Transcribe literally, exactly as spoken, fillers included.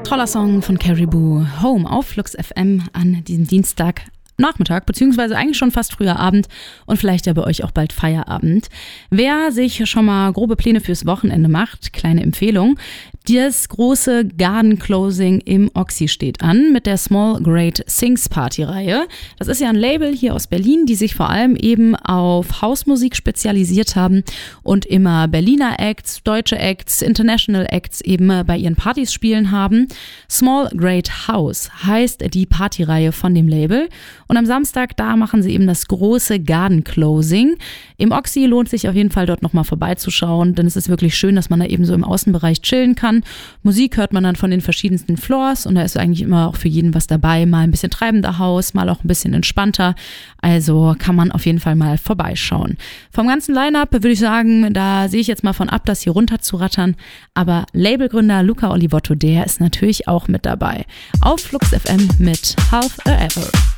Toller Song von Caribou, Home auf Flux F M an diesem Dienstagnachmittag, beziehungsweise eigentlich schon fast früher Abend und vielleicht ja bei euch auch bald Feierabend. Wer sich schon mal grobe Pläne fürs Wochenende macht, kleine Empfehlung. Das große Garden Closing im Oxy steht an mit der Small Great Sings Party Reihe. Das ist ja ein Label hier aus Berlin, die sich vor allem eben auf Hausmusik spezialisiert haben und immer Berliner Acts, deutsche Acts, International Acts eben bei ihren Partys spielen haben. Small Great House heißt die Partyreihe von dem Label. Und am Samstag, da machen sie eben das große Garden Closing. Im Oxy lohnt sich auf jeden Fall dort nochmal vorbeizuschauen, denn es ist wirklich schön, dass man da eben so im Außenbereich chillen kann. Musik hört man dann von den verschiedensten Floors und da ist eigentlich immer auch für jeden was dabei. Mal ein bisschen treibender Haus, mal auch ein bisschen entspannter. Also kann man auf jeden Fall mal vorbeischauen. Vom ganzen Line-Up würde ich sagen, da sehe ich jetzt mal von ab, das hier runter zu rattern. Aber Labelgründer Luca Olivotto, der ist natürlich auch mit dabei. Auf Flux F M mit Half a Ever.